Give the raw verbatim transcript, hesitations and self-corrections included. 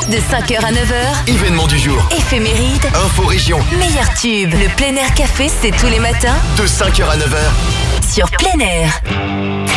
De cinq heures à neuf heures, événement du jour, éphéméride, info région, meilleur tube. Le plein air café, c'est tous les matins de cinq heures à neuf heures. sur plein air.